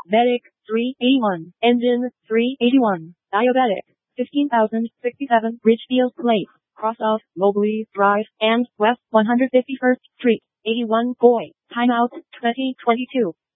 Medic, 381. Engine, 381. Diabetic, 15,067. Ridgefield Place, cross off Mobley Drive and West 151st Street, 81. Boy, timeout, 2022.